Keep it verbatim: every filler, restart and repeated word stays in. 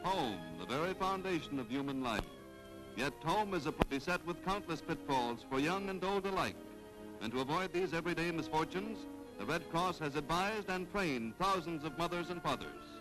home, the very foundation of human life. Yet home is a place beset with countless pitfalls for young and old alike. And to avoid these everyday misfortunes, the Red Cross has advised and trained thousands of mothers and fathers.